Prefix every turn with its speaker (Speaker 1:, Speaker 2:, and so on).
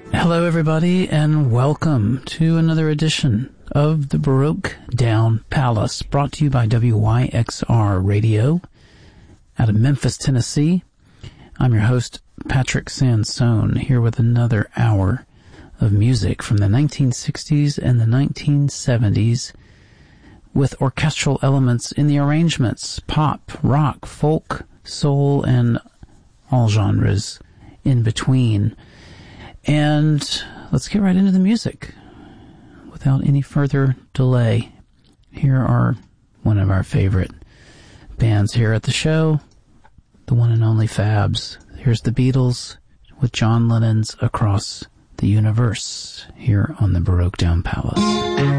Speaker 1: Hello, everybody, and welcome to another edition of the Baroque Down Palace, brought to you by WYXR Radio out of Memphis, Tennessee. I'm your host, Patrick Sansone, here with another hour of music from the 1960s and the 1970s, with orchestral elements in the arrangements, pop, rock, folk, soul, and all genres in between. And let's get right into the music without any further delay. Here are one of our favorite bands here at the show, the one and only Fabs. Here's the Beatles with John Lennon's Across the Universe here on the Baroque Down Palace.